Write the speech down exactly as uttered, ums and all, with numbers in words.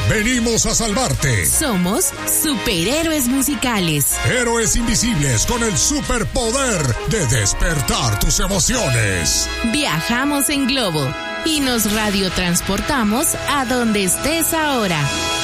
venimos a salvarte. Somos superhéroes musicales. Héroes invisibles con el superpoder de despertar tus emociones. Viajamos en globo y nos radiotransportamos a donde estés ahora.